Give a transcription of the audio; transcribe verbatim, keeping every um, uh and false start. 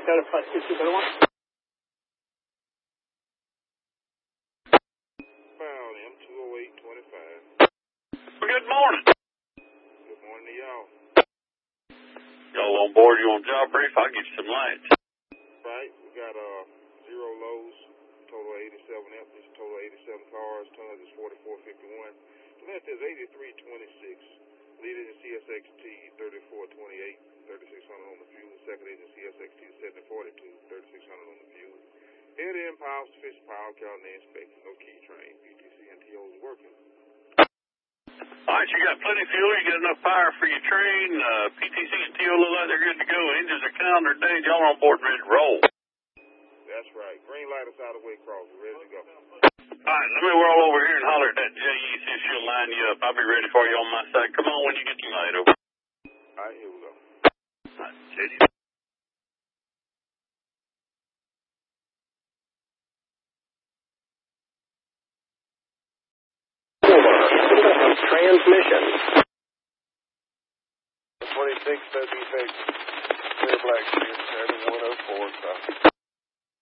Got a five six two zero one. Found M two oh eight twenty-five. Well, good morning. Good morning to y'all. Y'all on board? You on job brief? I'll get you some lights. Right, we got uh zero lows, total eighty-seven empties, total eighty-seven cars, tons is forty-four fifty-one. The length is eighty-three twenty-six. Leading is C S X T thirty-four twenty-eight, thirty-six hundred on the fuel. Second is C S X T seventy forty-two, thirty-six hundred on the fuel. Head in, power, sufficient power, calendar inspection, no key train. P T C and T O is working. All right, you got plenty of fuel. You got enough power for your train. Uh, P T C and T O look like they're good to go. Engines are calendar days. Y'all on board ready to roll. That's right. Green light is out of the way, cross. We're ready to go. All right, let me roll over here and holler at that J E, see if she'll line you up. I'll be ready for you on my side. Come on when you get the light over. All right, here we go. All right, J D. Transmission. twenty-six W H, clear Black Street, seven one oh four.